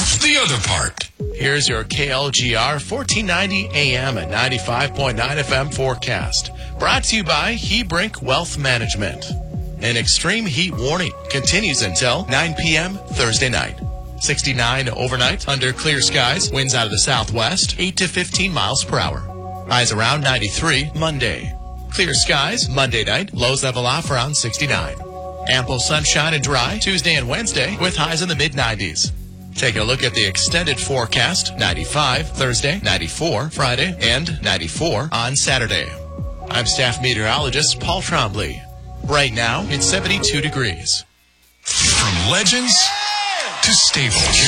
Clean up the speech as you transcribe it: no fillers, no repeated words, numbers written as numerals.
the other part. Here's your KLGR 1490 AM and 95.9 FM forecast. Brought to you by Hebrink Wealth Management. An extreme heat warning continues until 9 p.m. Thursday night. 69 overnight under clear skies. Winds out of the southwest, 8 to 15 miles per hour. Highs around 93 Monday. Clear skies Monday night. Lows level off around 69. Ample sunshine and dry Tuesday and Wednesday with highs in the mid-90s. Take a look at the extended forecast. 95 Thursday, 94 Friday, and 94 on Saturday. I'm staff meteorologist Paul Trombley. Right now, it's 72 degrees. From legends to staples.